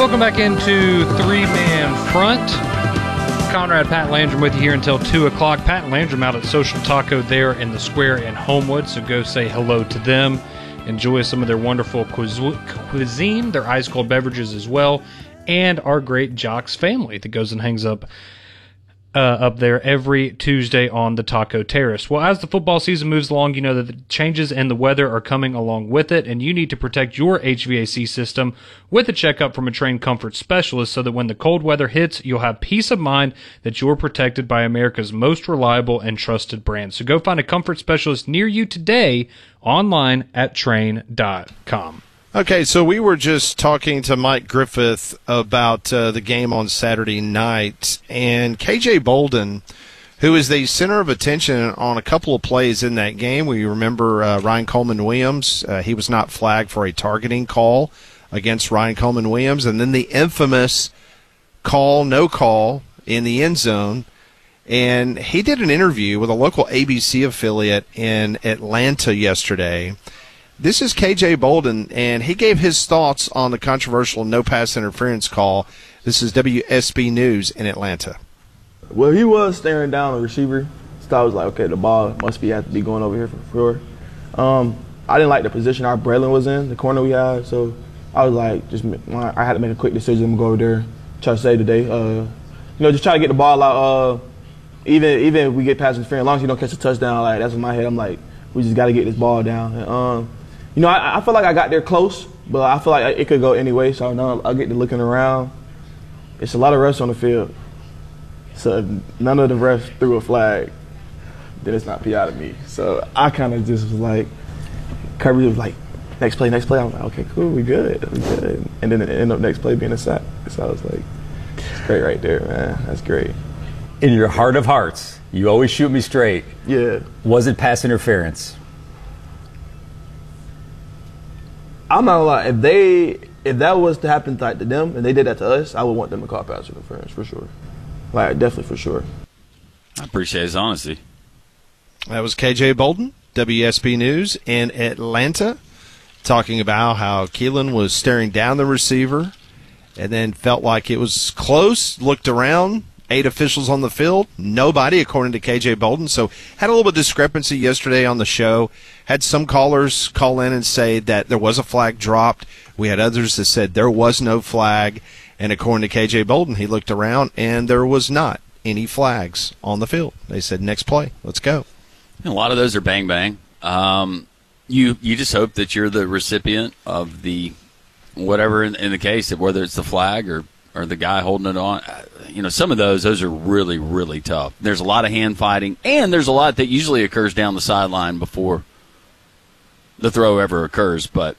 Welcome back into Three-Man Front. Conrad, Pat Landrum with you here until 2 o'clock. Pat and Landrum out at Social Taco there in the square in Homewood, so go say hello to them. Enjoy some of their wonderful cuisine, their ice-cold beverages as well, and our great Jocks family that goes and hangs up there every Tuesday on the Taco Terrace. Well, as the football season moves along, you know that the changes in the weather are coming along with it, and you need to protect your HVAC system with a checkup from a trained comfort specialist so that when the cold weather hits, you'll have peace of mind that you're protected by America's most reliable and trusted brand. So go find a comfort specialist near you today online at Trane.com. Okay, so we were just talking to Mike Griffith about the game on Saturday night, and KJ Bolden, who is the center of attention on a couple of plays in that game. We remember Ryan Coleman-Williams. He was not flagged for a targeting call against Ryan Coleman-Williams, and then the infamous no call in the end zone. And he did an interview with a local ABC affiliate in Atlanta yesterday. This is KJ Bolden, and he gave his thoughts on the controversial no-pass interference call. This is WSB News in Atlanta. Well, he was staring down the receiver, so I was like, okay, the ball have to be going over here for sure. I didn't like the position our Braylon was in, the corner we had, so I was like, I had to make a quick decision. I'm going to go over there, try to save the day. Just try to get the ball out. Even if we get past interference, as long as you don't catch a touchdown, like that's in my head. I'm like, we just got to get this ball down. And, I feel like I got there close, but I feel like it could go any way. So now I get to looking around. It's a lot of refs on the field. So if none of the refs threw a flag, then it's not PI to me. So I kind of just was like, Kirby was like, next play. I was like, okay, cool, we good. And then it ended up next play being a sack. So I was like, it's great right there, man. That's great. In your heart of hearts, you always shoot me straight. Yeah. Was it pass interference? I'm not gonna lie. If that was to happen to them and they did that to us, I would want them to call pass interference for sure. Like definitely for sure. I appreciate his honesty. That was KJ Bolden, WSB News in Atlanta, talking about how Keelan was staring down the receiver and then felt like it was close, looked around. 8 officials on the field, nobody, according to KJ Bolden. So had a little bit of discrepancy yesterday on the show. Had some callers call in and say that there was a flag dropped. We had others that said there was no flag. And according to KJ Bolden, he looked around and there was not any flags on the field. They said, next play, let's go. And a lot of those are bang-bang. You just hope that you're the recipient of the whatever in the case, whether it's the flag or the guy holding it on. Some of those are really, really tough. There's a lot of hand fighting, and there's a lot that usually occurs down the sideline before the throw ever occurs. But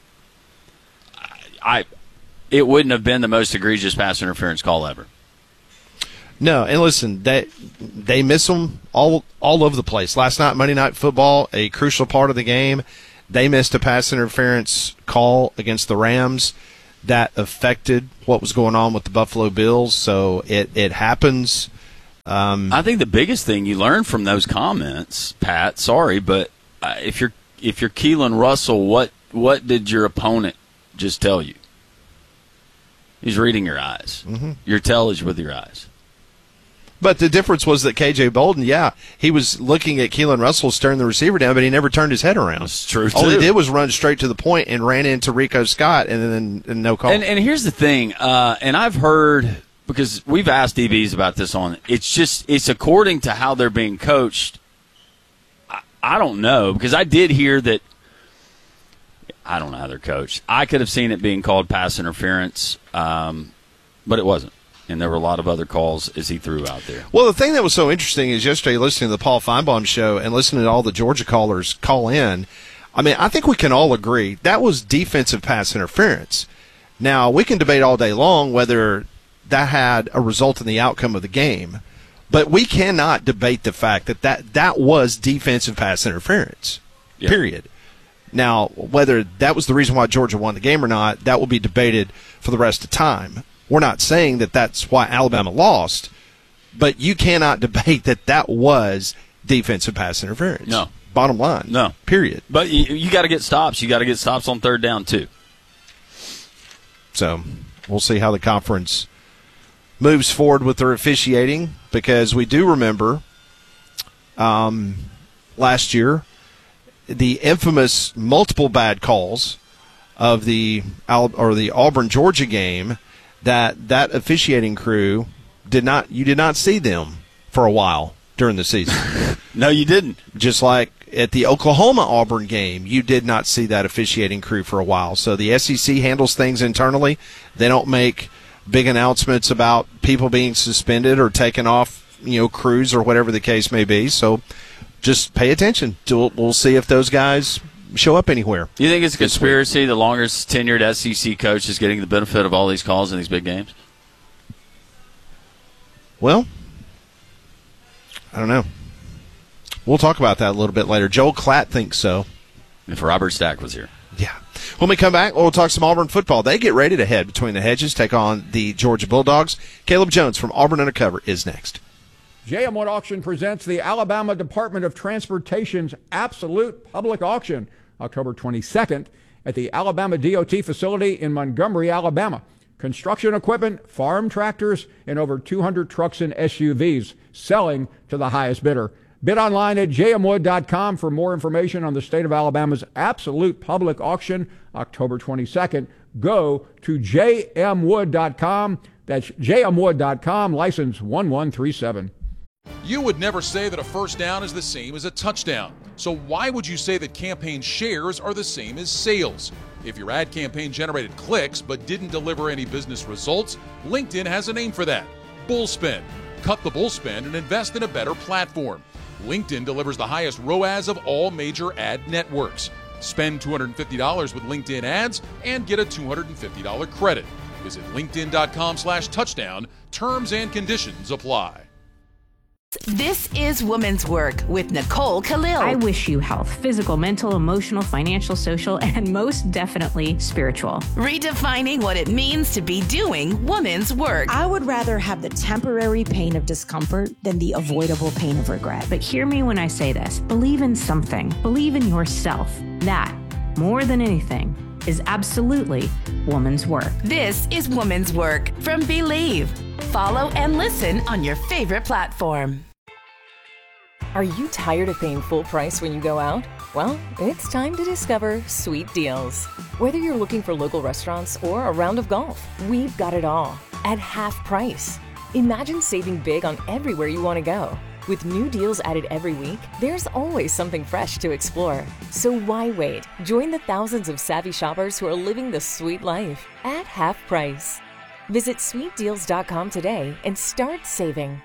it wouldn't have been the most egregious pass interference call ever. No, and listen, they miss them all over the place. Last night, Monday Night Football, a crucial part of the game, they missed a pass interference call against the Rams that affected what was going on with the Buffalo Bills, so it happens. I think the biggest thing you learn from those comments, Pat, sorry, but if you're Keelan Russell, what did your opponent just tell you? He's reading your eyes. Mm-hmm. Your tell is with your eyes. But the difference was that KJ Bolden, he was looking at Keelan Russell staring the receiver down, but he never turned his head around. That's true, too. All he did was run straight to the point and ran into Rico Scott, and then no call. And here's the thing, and I've heard, because we've asked DBs about this it's according to how they're being coached. I don't know, because I did hear that, I don't know how they're coached. I could have seen it being called pass interference, but it wasn't. And there were a lot of other calls as he threw out there. Well, the thing that was so interesting is yesterday listening to the Paul Feinbaum show and listening to all the Georgia callers call in, I think we can all agree that was defensive pass interference. Now, we can debate all day long whether that had a result in the outcome of the game, but we cannot debate the fact that was defensive pass interference, period. Now, whether that was the reason why Georgia won the game or not, that will be debated for the rest of time. We're not saying that that's why Alabama lost, but you cannot debate that was defensive pass interference. No. Bottom line. No. Period. But you got to get stops. You got to get stops on third down, too. So, We'll see how the conference moves forward with their officiating, because we do remember last year the infamous multiple bad calls of the Auburn Georgia game that officiating crew did not see them for a while during the season. No, you didn't. Just like at the Oklahoma Auburn game, you did not see that officiating crew for a while. So the SEC handles things internally. They don't make big announcements about people being suspended or taken off, crews or whatever the case may be. So just pay attention. We'll see if those guys show up anywhere. You think it's a conspiracy? The longest tenured SEC coach is getting the benefit of all these calls in these big games? Well, I don't know. We'll talk about that a little bit later. Joel Klatt thinks so. If Robert Stack was here. Yeah. When we come back, we'll talk some Auburn football. They get ready to head between the hedges, take on the Georgia Bulldogs. Caleb Jones from Auburn Undercover is next. J.M. Wood Auction presents the Alabama Department of Transportation's Absolute Public Auction, October 22nd, at the Alabama DOT facility in Montgomery, Alabama. Construction equipment, farm tractors, and over 200 trucks and SUVs selling to the highest bidder. Bid online at jmwood.com for more information on the state of Alabama's Absolute Public Auction, October 22nd. Go to jmwood.com. That's jmwood.com, license 1137. You would never say that a first down is the same as a touchdown. So why would you say that campaign shares are the same as sales? If your ad campaign generated clicks but didn't deliver any business results, LinkedIn has a name for that: Bullspend. Cut the bullspend and invest in a better platform. LinkedIn delivers the highest ROAS of all major ad networks. Spend $250 with LinkedIn ads and get a $250 credit. Visit linkedin.com/touchdown. Terms and conditions apply. This is Women's Work with Nicole Khalil. I wish you health, physical, mental, emotional, financial, social, and most definitely spiritual. Redefining what it means to be doing women's work. I would rather have the temporary pain of discomfort than the avoidable pain of regret. But hear me when I say this. Believe in something. Believe in yourself. That, more than anything, is absolutely woman's work. This is Women's Work from Believe. Follow and listen on your favorite platform. Are you tired of paying full price when you go out? Well, it's time to discover Sweet Deals. Whether you're looking for local restaurants or a round of golf, we've got it all at half price. Imagine saving big on everywhere you want to go. With new deals added every week, there's always something fresh to explore. So why wait? Join the thousands of savvy shoppers who are living the sweet life at half price. Visit sweetdeals.com today and start saving.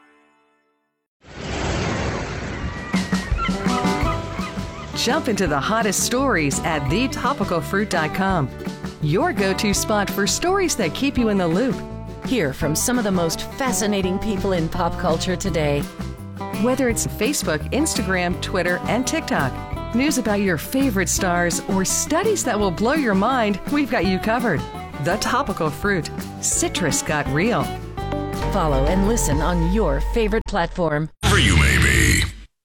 Jump into the hottest stories at thetopicalfruit.com. Your go-to spot for stories that keep you in the loop. Hear from some of the most fascinating people in pop culture today. Whether it's Facebook, Instagram, Twitter, and TikTok, news about your favorite stars, or studies that will blow your mind, we've got you covered. The Topical Fruit. Citrus got real. Follow and listen on your favorite platform.